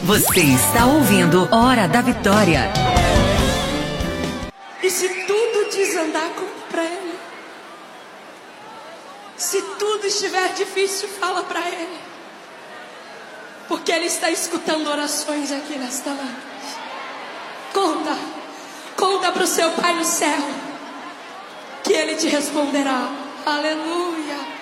Você está ouvindo Hora da Vitória. E se tudo desandar, conta pra Ele. Se tudo estiver difícil, fala pra Ele. Porque Ele está escutando orações aqui nesta noite. Conta pro seu Pai no céu, que Ele te responderá. Aleluia.